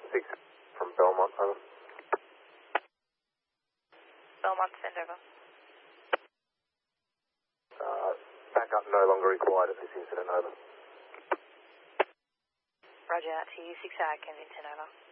6 from Belmont, over. Belmont, send over. Backup no longer required at this incident, over. Roger, to you, 6 Kensington, over.